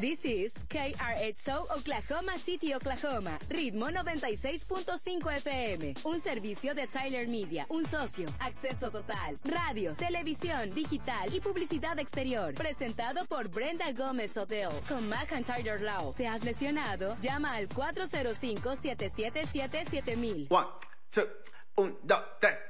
This is KRXO Oklahoma City, Oklahoma. Ritmo 96.5 FM. Un servicio de Tyler Media. Un socio. Acceso total. Radio, televisión, digital y publicidad exterior. Presentado por Brenda Gómez Hotel. Con McIntyre Law. ¿Te has lesionado? Llama al 405-777-7000. 1, 2, 1, 2, 3.